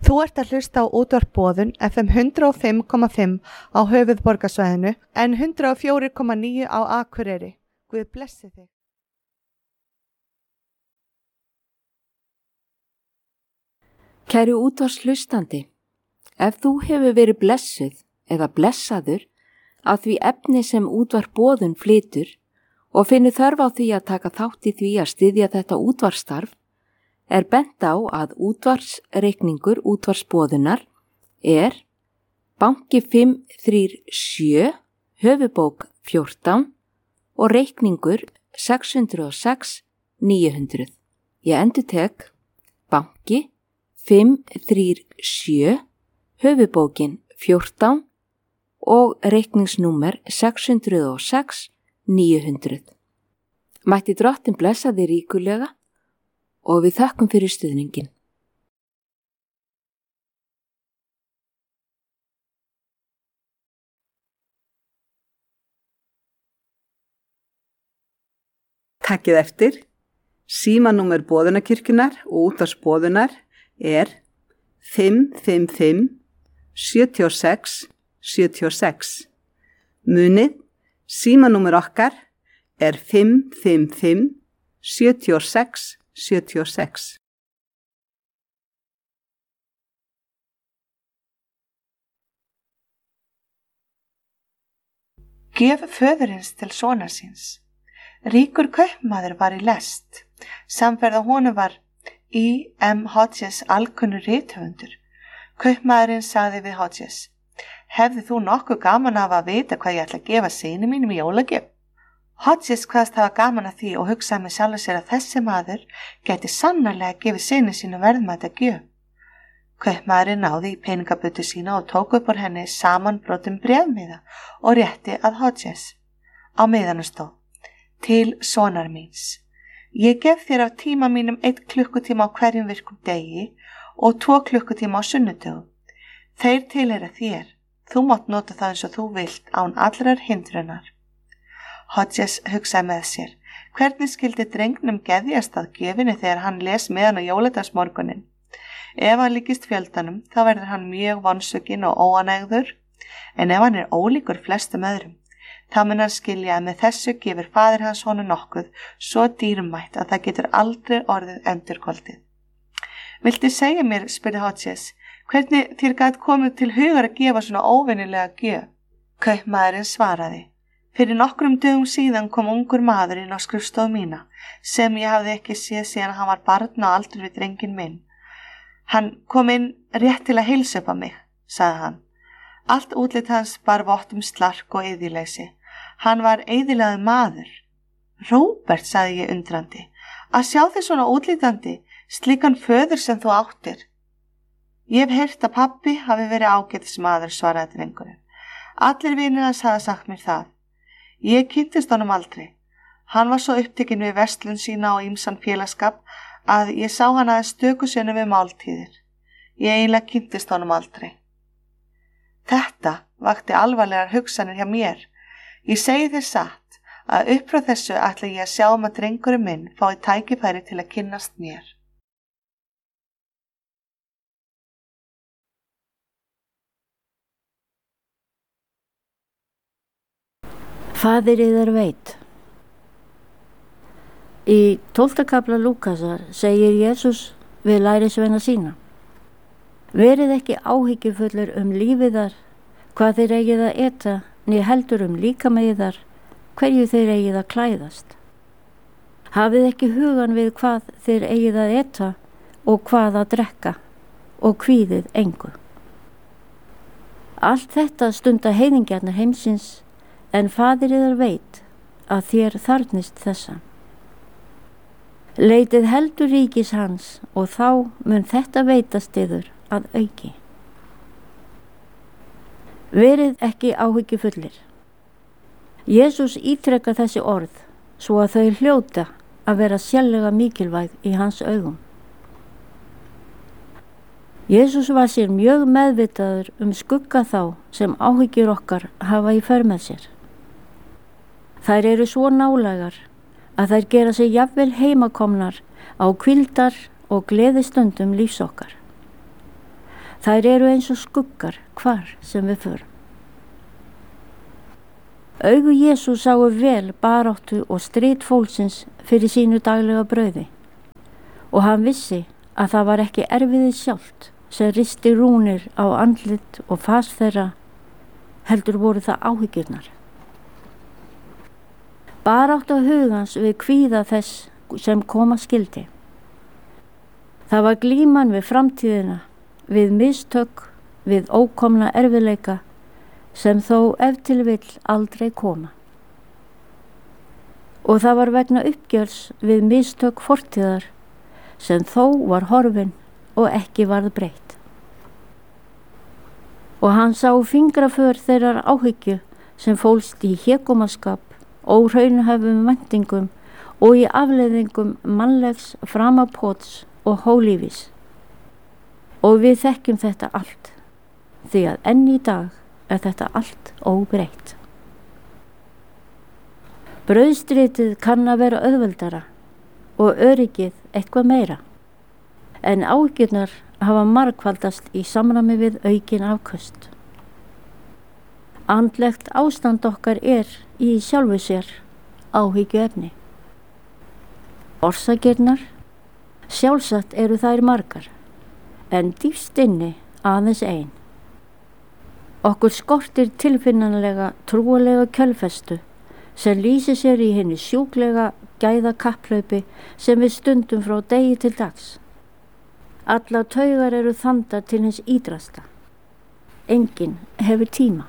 Þú ert að hlusta á útvarp Boðun FM 105,5 á höfuðborgarsvæðinu en 104,9 á Akureyri. Guð blessi þig. Kæri útvarpshlustandi, ef þú hefur verið blessuð eða blessaður af því efni sem útvarp Boðun flytur og finnur þörf á því að taka þátt í því að styðja þetta útvarpsstarf, er bent á að útvarpsreikningur útvarpsboðunar er banki 537, höfubók 14 og reikningur 606 900. Ég endurtek banki 537, höfubókin 14 og reikningsnúmer 606 900. Mætti Drottinn blessa þig ríkulega og við þökkum fyrir stuðningin. Takkið eftir, símanúmer Boðunarkirkjunnar og útvarpsboðunar er 555 76 76. Munið, símanúmer okkar er 555 76 76. Gjöf föðurins til sonar síns. Ríkur kaupmaður var í lest. Samferða honum var I.M. Hodges alkunnur rithöfundur. Kaupmaðurinn sagði við Hodges: Hefði þú nokkuð gaman af að vita hvað ég ætla að gefa syni mínum í jólagjöf? Hodges kvaðst hafa gaman af því og hugsaði með sjálfum sér að þessi maður gæti sannarlega gefið syni sínu verðmæta gjöf. Kaupmaðurinn náði í peningabötu sína og tók upp úr henni samanbrotin bréfmiða og rétti að Hodges. Á miðanum stóð: Til sonar míns. Ég gef þér af tíma mínum 1 klukkutíma á hverjum virkum degi og 2 klukkutíma á sunnudögum. Þeir tilheyra þér. Þú mátt nota það eins og þú vilt án allrar hindrunar. Hodges hugsaði með sér: Hvernig skildi drengnum geðjast að gjöfinni þegar hann les með hann á jóladagsmorgunin? Ef hann líkist fjöldanum, þá verður hann mjög vonsvikinn og óanægður, en ef hann er ólíkur flestum öðrum, þá mun hann skilja að með þessu gefur faðir hans honum nokkuð svo dýrmætt að það getur aldrei orðið endurkoldið. Viltu segja mér, spurði Hodges, hvernig þér gat komið til hugar að gefa svona óvenjulega gjöf? Kaupmaðurinn svaraði: Fyrir nokkrum dögum síðan kom ungur maður inn á skrifstofu mína sem ég hafði ekki séð síðan hann var barn á aldur við drenginn minn. Hann kom inn rétt til að heilsa upp á mig, sagði hann. Allt útlit hans bar vott slark og eyðileysi. Hann var eyðilegur maður. Róbert, sagði ég undrandi, að sjá þig svona útlítandi, slíkan föður sem þú áttir. Ég hef heyrt að pabbi hafi verið ágætis maður, svaraði drengurinn. Allir vinir hans hafa sagt mér það. Ég kynntist honum aldrei. Hann var svo upptekinn við verslun sína og ýmsan félagsskap að ég sá hann aðeins stöku sinnum við máltíðir. Ég eiginlega kynntist honum aldrei. Þetta vakti alvarlegar hugsanir hjá mér. Ég segi þér satt að upp frá þessu ætla ég að sjá að drengurinn minn fái tækifæri til að kynnast mér. Faðir yðar veit. Í 12. kafla Lúkasar segir Jesús við lærisveina sína: Verið ekki áhyggjufullur lífið þar, hvað þeir eigið að eta, né heldur líkama yðar, hverju þeir eigið að klæðast. Hafið ekki hugan við hvað þeir eigið að eta og hvað að drekka, og kvíðið engu. Allt þetta stunda heiðingjarnir heimsins, en faðir yðar veit að þér þarfnist þessa. Leitið heldur ríkis hans og þá mun þetta veitast yður að auki. Verið ekki áhyggjufullir. Jesús ítrekar þessi orð svo að þau hljóta að vera sérlega mikilvæg í hans augum. Jesús var sér mjög meðvitaður skugga þá sem áhyggjur okkar hafa í för með sér. Þær eru svo nálægar að þær gera sig jafnvel heimakomnar á hvíldar og gleðistundum lífs okkar. Þær eru eins og skuggar hvar sem við förum. Augu Jesú sáu vel baráttu og strit fólksins fyrir sínu daglega brauði og hann vissi að það var ekki erfiðið sjálft sem risti rúnir á andlit og fas þeirra, heldur voru það áhyggjurnar. Baráttu hugans við kvíða þess sem koma skildi. Það var glíman við framtíðina, við mistök, við ókomna erfiðleika sem þó ef til vill aldrei koma. Og það var vegna uppgjörs við mistök fortíðar sem þó var horfin og ekki varð breytt. Og hann sá fingraför þeirrar áhyggju sem fólst í hégómaskap, óhraunhæfum væntingum og í afleiðingum mannlegs framapots og hólífis. Og við þekkjum þetta allt, því að enn í dag er þetta allt óbreytt. Brauðstritið kann að vera auðveldara og öryggið eitthvað meira, en áhyggjurnar hafa margfaldast í samræmi við aukin afköst. Andlegt ástand okkar er í sjálfu sér áhyggjuefni. Orsakirnar, sjálfsagt eru þær margar, en dýpst inni aðeins ein. Okkur skortir tilfinnanlega trúalega kjölfestu sem lýsir sér í hinni sjúklega gæða kapplaupi sem við stundum frá degi til dags. Allar taugar eru þandar til hins ídrasta. Enginn hefur tíma.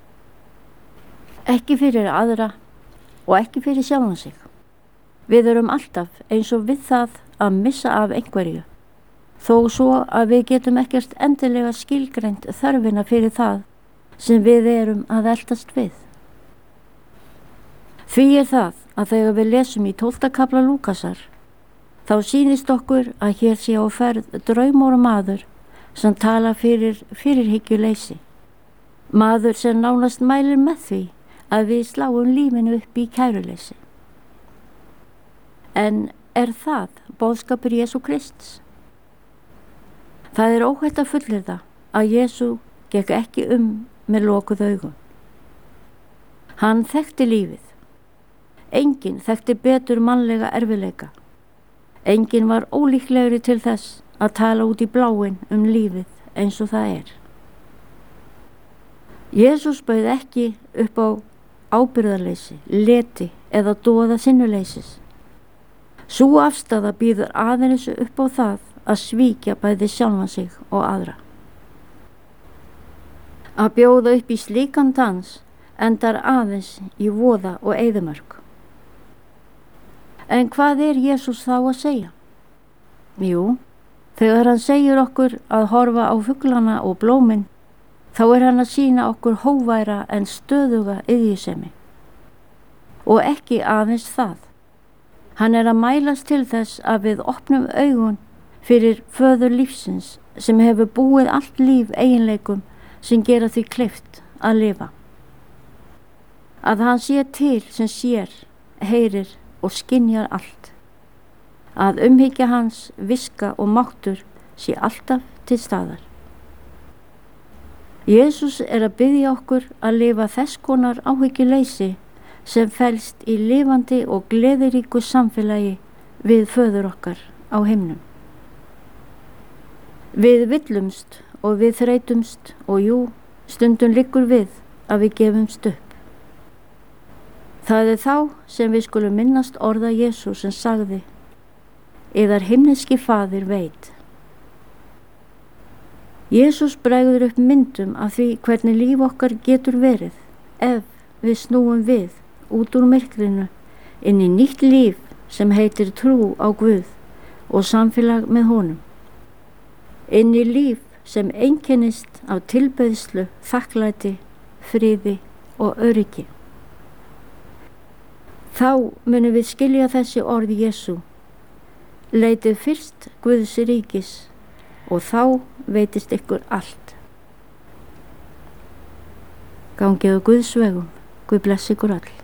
Ekki fyrir aðra og ekki fyrir sjálfan sig. Við erum alltaf eins og við það að missa af einhverju, þó svo að við getum ekkert endilega skilgreint þörfina fyrir það sem við erum að eltast við. Því er það að þegar við lesum í 12. kafla Lúkasar, þá sýnist okkur að hér sé á ferð draumóra maður sem tala fyrir fyrirhyggjuleysi. Maður sem nánast mælir með því að við sláum lífinu upp í kæruleysi. En er það boðskapur Jesú Krists? Það er óhætt að fullyrða að Jesú gekk ekki með lokuð augum. Hann þekkti lífið. Enginn þekkti betur mannlega erfiðleika. Enginn var ólíklegri til þess að tala út í bláinn lífið eins og það er. Jesús bauð ekki upp á ábyrgðarleysi, leti eða doða sinnuleysis. Sú afstaða býður aðeins upp á það að svíkja bæði sjálfan sig og aðra. Að bjóða upp í slíkan dans endar aðeins í voða og eyðimörk. En hvað er Jesús þá að segja? Jú, þegar hann segir okkur að horfa á fuglana og blómin, þá er hann að sýna okkur hóværa en stöðuga iðjusemi. Og ekki aðeins það. Hann er að mælast til þess að við opnum augun fyrir föður lífsins sem hefur búið allt líf eiginleikum sem gera því kleift að lifa. Að hann sé til sem sér, heyrir og skynjar allt. Að umhyggja hans, viska og máttur sé alltaf til staðar. Jesús er að biðja okkur að lifa þess konar áhyggjuleysi sem felst í lifandi og gleðiríku samfélagi við föður okkar á himnum. Við villumst og við þreytumst og jú, stundum liggur við að við gefumst upp. Það er þá sem við skulum minnast orða Jesú sem sagði: Yðar himneski faðir veit. Jesús bregður upp myndum af því hvernig líf okkar getur verið ef við snúum við út úr myrkrinu inn í nýtt líf sem heitir trú á Guð og samfélag með honum. Inn í líf sem einkennist af tilbeiðslu, þakklæti, friði og öryggi. Þá munum við skilja þessi orð Jesú: Leitið fyrst Guðs ríkis og þá veitist ykkur allt. Gangið á Guðs vegum. Guð blessi ykkur öll.